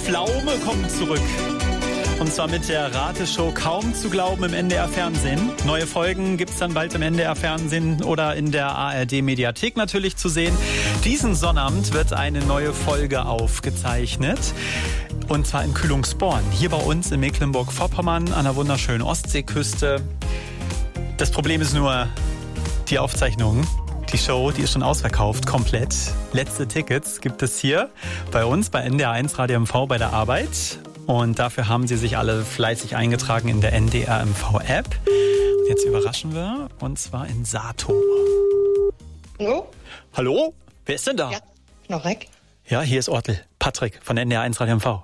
Pflaume kommt zurück. Und zwar mit der Rateshow Kaum zu glauben im NDR-Fernsehen. Neue Folgen gibt's dann bald im NDR-Fernsehen oder in der ARD-Mediathek natürlich zu sehen. Diesen Sonnabend wird eine neue Folge aufgezeichnet. Und zwar in Kühlungsborn, hier bei uns in Mecklenburg-Vorpommern an der wunderschönen Ostseeküste. Das Problem ist nur, die Aufzeichnung, die Show, die ist schon ausverkauft, komplett. Letzte Tickets gibt es hier bei uns, bei NDR1 Radio MV bei der Arbeit. Und dafür haben sie sich alle fleißig eingetragen in der NDR MV-App. Und jetzt überraschen wir, und zwar in Sato. Hallo? Hallo? Wer ist denn da? Ja, noch weg. Ja, hier ist Ortel. Patrick von NDR1 Radio MV.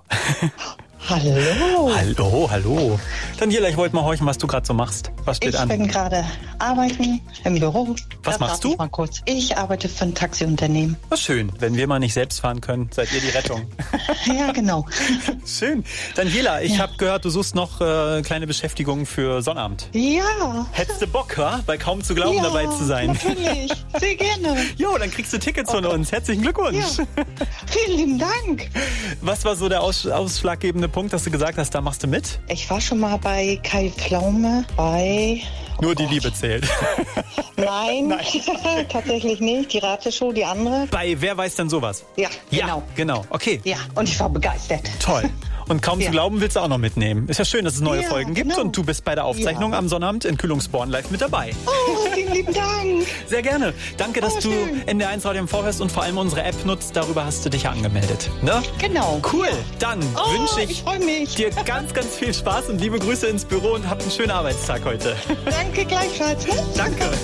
Hallo. Hallo. Daniela, ich wollte mal horchen, was du gerade so machst. Was steht an? Ich bin gerade arbeiten im Büro. Was machst du? Mal kurz. Ich arbeite für ein Taxiunternehmen. Was schön. Wenn wir mal nicht selbst fahren können, seid ihr die Rettung. Ja, genau. Schön. Daniela, ich habe gehört, du suchst noch kleine Beschäftigung für Sonnabend. Ja. Hättest du Bock, wa? Bei Kaum zu glauben dabei zu sein? Natürlich. Sehr gerne. Jo, dann kriegst du Tickets von uns. Herzlichen Glückwunsch. Ja. Vielen lieben Dank. Was war so der ausschlaggebende Punkt, dass du gesagt hast, da machst du mit? Ich war schon mal bei Kai Pflaume bei... Nur die Liebe zählt. Nein. Tatsächlich nicht. Die Rateshow, die andere. Bei Wer weiß denn sowas? Ja, genau. Ja, genau. Okay. Ja, und ich war begeistert. Toll. Und Kaum zu glauben willst du auch noch mitnehmen. Ist ja schön, dass es neue Folgen gibt und du bist bei der Aufzeichnung am Sonnabend in Kühlungsborn live mit dabei. Oh, vielen lieben Dank. Sehr gerne. Danke, dass du schön. NDR1 Radio MV hörst und vor allem unsere App nutzt. Darüber hast du dich ja angemeldet. Ne? Genau. Cool. Dann wünsche ich freu mich. dir ganz, ganz viel Spaß und liebe Grüße ins Büro und habt einen schönen Arbeitstag heute. Danke gleichfalls. Ne? Danke.